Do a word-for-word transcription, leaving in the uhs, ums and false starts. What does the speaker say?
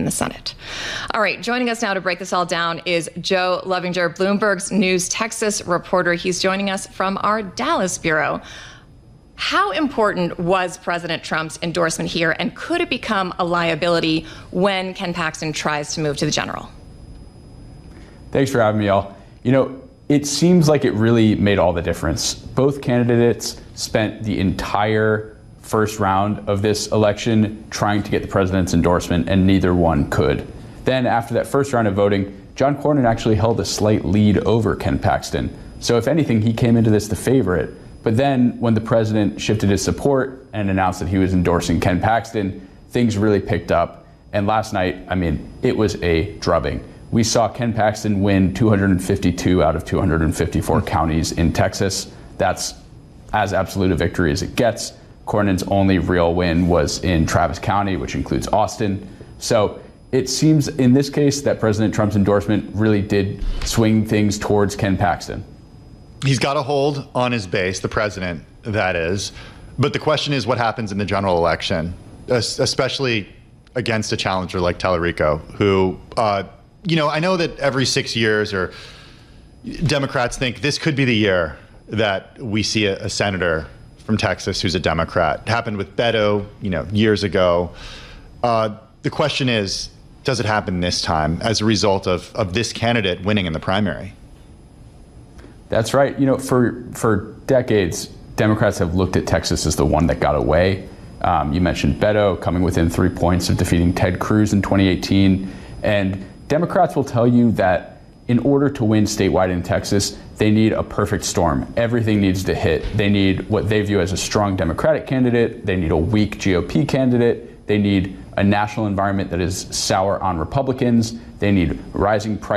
the Senate. All right, joining us now to break this all down is Joe Lovinger, Bloomberg's News Texas reporter. He's joining us from our Dallas bureau. How important was President Trump's endorsement here, and could it become a liability when Ken Paxton tries to move to the general? Thanks for having me, y'all. You know, it seems like it really made all the difference. Both candidates spent the entire first round of this election trying to get the president's endorsement, and neither one could. Then after that first round of voting, John Cornyn actually held a slight lead over Ken Paxton. So if anything, he came into this the favorite. But then when the president shifted his support and announced that he was endorsing Ken Paxton, things really picked up. And last night, I mean, it was a drubbing. We saw Ken Paxton win two hundred fifty-two out of two hundred fifty-four counties in Texas. That's as absolute a victory as it gets. Cornyn's only real win was in Travis County, which includes Austin. So it seems in this case that President Trump's endorsement really did swing things towards Ken Paxton. He's got a hold on his base, the president, that is. But the question is what happens in the general election, especially against a challenger like Tallarico, who, uh, you know, I know that every six years or Democrats think this could be the year that we see a, a senator from Texas who's a Democrat. It happened with Beto, you know, years ago. Uh, the question is, does it happen this time as a result of, of this candidate winning in the primary? That's right. You know, for for decades, Democrats have looked at Texas as the one that got away. Um, you mentioned Beto coming within three points of defeating Ted Cruz in twenty eighteen. And Democrats will tell you that in order to win statewide in Texas, they need a perfect storm. Everything needs to hit. They need what they view as a strong Democratic candidate. They need a weak G O P candidate. They need a national environment that is sour on Republicans. They need rising prices.